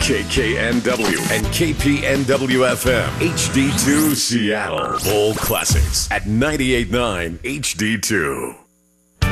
KKNW and KPNW FM, HD2 Seattle. Full classics at 98.9 HD2.